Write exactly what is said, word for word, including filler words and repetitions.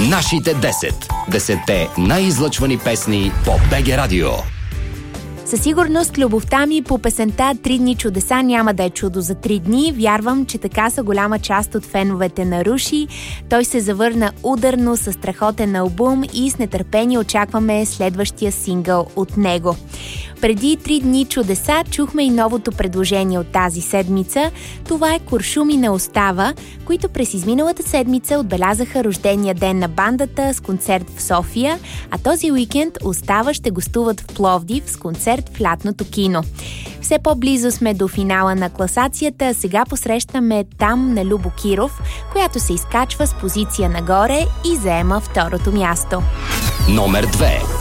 Нашите десет. Десетте най-излъчвани песни по БГ Радио. Със сигурност любовта ми по песента «Три дни чудеса» няма да е чудо за три дни. Вярвам, че така са голяма част от феновете на Руши. Той се завърна ударно със страхотен албум и с нетърпение очакваме следващия сингъл от него. Преди «Три дни чудеса» чухме и новото предложение от тази седмица. Това е Куршуми не остава, които през изминалата седмица отбелязаха рождения ден на бандата с концерт в София, а този уикенд Остава ще гостуват в Пловдив с концерт в лятното кино. Все по-близо сме до финала на класацията, сега посрещаме Там на Любо Киров, която се изкачва с позиция нагоре и заема второто място. Номер две.